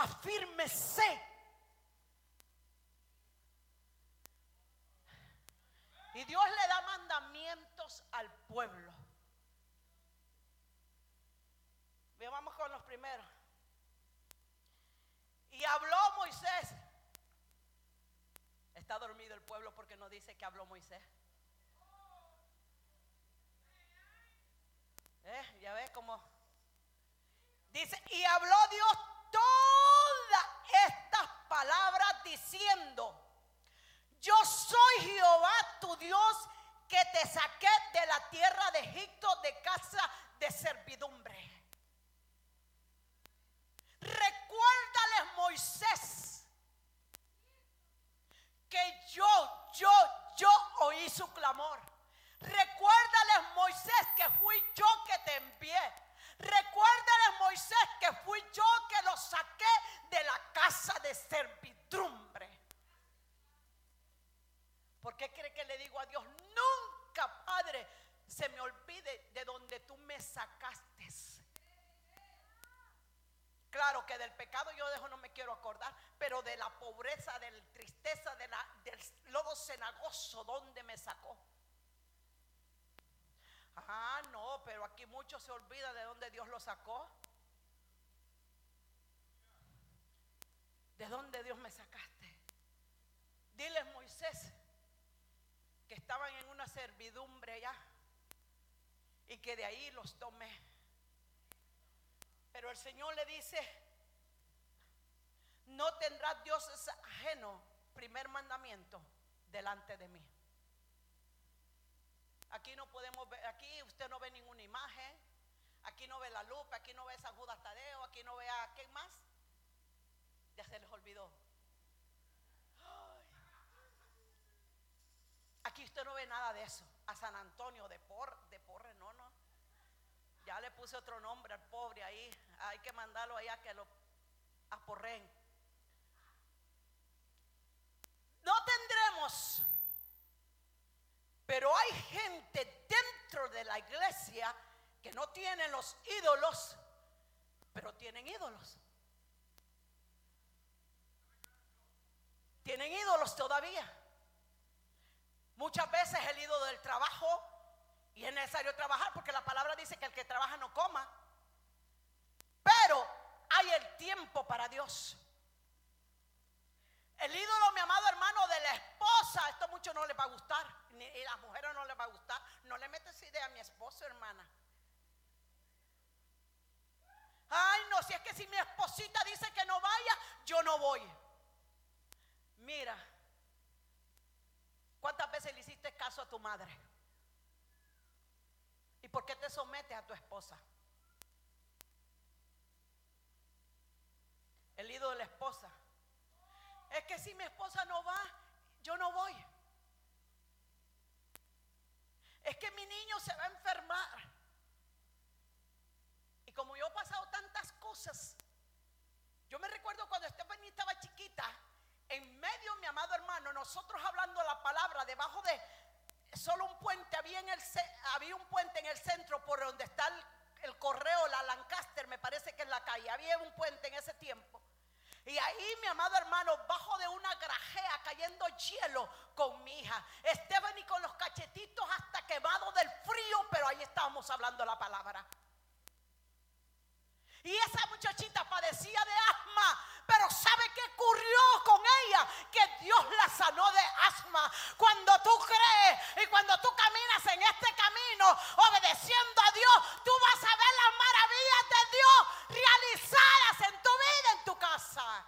afírmese. Y Dios le da mandamientos al pueblo. Vamos con los primeros. Y habló Moisés. Está dormido el pueblo porque no dice que habló Moisés. Ya ves cómo dice, y habló Dios todas estas palabras diciendo: yo soy Jehová tu Dios, que te saqué de la tierra de Egipto, de casa de servidumbre. Recuérdales, Moisés, que yo oí su clamor. Recuérdales, Moisés, que fui yo que te envié. Recuérdales, Moisés, que fui yo que los saqué de la casa de servidumbre. ¿Por qué cree que le digo a Dios? Nunca, Padre, se me olvide de donde tú me sacaste. Claro que del pecado yo no me quiero acordar, pero de la pobreza, de la tristeza, del lodo cenagoso, donde me sacó. Ah, no, pero aquí muchos se olvidan de dónde Dios lo sacó. ¿De dónde Dios me sacaste? Diles, Moisés, que estaban en una servidumbre allá y que de ahí los tomé. Pero el Señor le dice: no tendrás dioses ajenos, primer mandamiento, delante de mí. Aquí no podemos ver, aquí usted no ve ninguna imagen, aquí no ve la Lupe, aquí no ve a San Judas Tadeo, aquí no ve a ¿quién más? Ya se les olvidó. Ay. Aquí usted no ve nada de eso. A San Antonio de Porre, no. Ya le puse otro nombre al pobre ahí. Hay que mandarlo allá que lo aporren. No tendremos. Pero hay gente dentro de la iglesia que no tienen los ídolos, pero tienen ídolos. Tienen ídolos todavía. Muchas veces el ídolo del trabajo, y es necesario trabajar porque la palabra dice que el que trabaja no coma. Pero hay el tiempo para Dios. El ídolo, mi amado hermano, de la esposa, esto mucho no le va a gustar, ni a las mujeres no les va a gustar. No le metes idea a mi esposo, hermana. Ay, no, si es que si mi esposita dice que no vaya, yo no voy. Mira, ¿cuántas veces le hiciste caso a tu madre? ¿Y por qué te sometes a tu esposa? El ídolo de la esposa. Es que si mi esposa no va, yo no voy. Es que mi niño se va a enfermar. Y como yo he pasado tantas cosas, yo me recuerdo cuando Stephanie estaba chiquita, en medio, mi amado hermano, nosotros hablando la palabra, debajo de solo un puente, había un puente en el centro por donde está el correo, la Lancaster, me parece que en la calle, había un puente en ese tiempo. Y ahí, mi amado hermano, bajo de una grajea cayendo hielo con mi hija Stephanie, con los cachetitos hasta quemados del frío, pero ahí estábamos hablando la palabra. Y esa muchachita padecía de asma, pero ¿sabe qué ocurrió con ella? Que Dios la sanó de asma. Cuando tú crees y cuando tú caminas en este camino obedeciendo a Dios, tú vas a ver las maravillas de Dios realizadas en tu vida, en tu casa.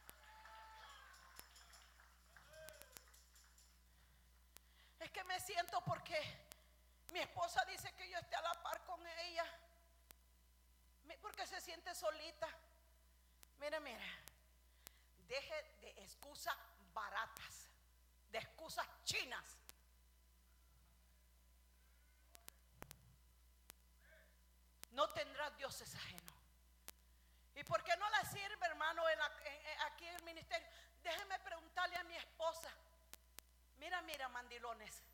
Es que me siento porque mi esposa dice que yo esté a la par con ella, porque se siente solita. Mira, deje de excusas baratas, de excusas chinas. No tendrás dioses ajenos. ¿Y por qué no la sirve, hermano, aquí en el ministerio? Déjeme preguntarle a mi esposa. Mira, mandilones,